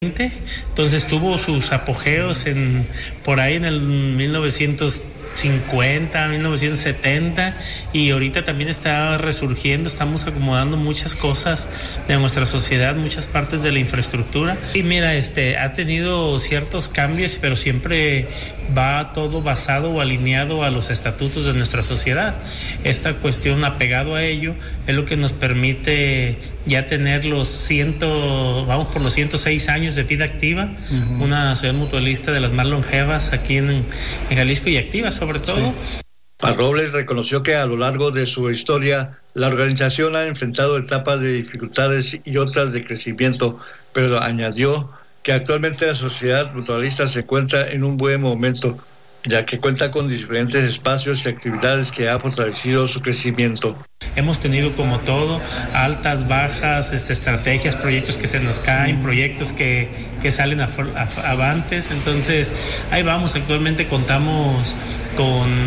Entonces tuvo sus apogeos por ahí en el 1950, 1970, y ahorita también está resurgiendo. Estamos acomodando muchas cosas de nuestra sociedad, muchas partes de la infraestructura. Y mira, ha tenido ciertos cambios, pero siempre va todo basado o alineado a los estatutos de nuestra sociedad. Esta cuestión, apegado a ello, es lo que nos permite ya tener vamos por los 106 años de vida activa, una sociedad mutualista de las más longevas aquí en Jalisco, y activa sobre todo. Parrobles reconoció que a lo largo de su historia la organización ha enfrentado etapas de dificultades y otras de crecimiento, pero añadió que actualmente la sociedad mutualista se encuentra en un buen momento, ya que cuenta con diferentes espacios y actividades que ha fortalecido su crecimiento. Hemos tenido, como todo, altas, bajas, estrategias, proyectos que se nos caen, proyectos que salen avantes. Entonces, ahí vamos. Actualmente contamos con